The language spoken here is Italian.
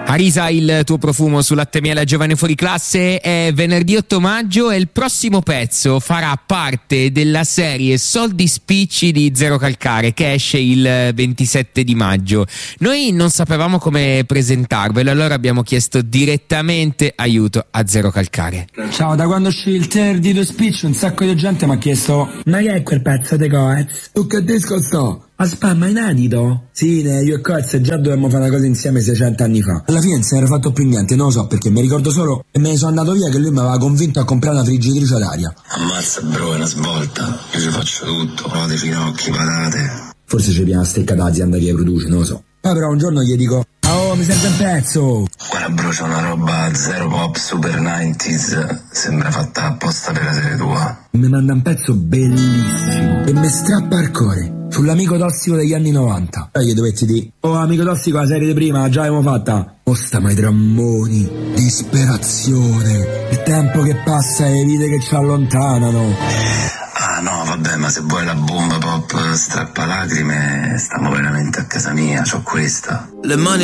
Arisa, il tuo profumo su Latte Miele Giovane Fuori Classe. È venerdì 8 maggio e il prossimo pezzo farà parte della serie Soldi Spicci di Zero Calcare, che esce il 27 di maggio. Noi non sapevamo come presentarvelo, allora abbiamo chiesto direttamente aiuto a Zero Calcare. Ciao, da quando uscì il trailer di Due Spicci un sacco di gente mi ha chiesto: ma che è quel pezzo di Coez? Tu che disco sto? Aspetta, ma è inedito? Sì, io e Coez già dovevamo fare una cosa insieme 600 anni fa. Alla fine non se ne era fatto più niente, non lo so perché, mi ricordo solo che me ne sono andato via che lui mi aveva convinto a comprare una friggitrice d'aria. Ammazza bro, è una svolta. Io ci faccio tutto, rode, finocchi, patate. Forse ci piace una stecca d'azienda che produce, non lo so. Poi però un giorno gli dico: oh, mi serve un pezzo. Guarda bro, c'è una roba zero pop super 90s, sembra fatta apposta per la serie tua. Mi manda un pezzo bellissimo e mi strappa il cuore. Sull'amico tossico degli anni 90. E gli dovetti dire: oh, amico tossico, la serie di prima già l'abbiamo fatta. Oh, sta mai drammoni, disperazione, il tempo che passa e le vite che ci allontanano. Ah no, vabbè, ma se vuoi la bomba pop strappalacrime, stiamo veramente a casa mia, c'ho questa. Le mani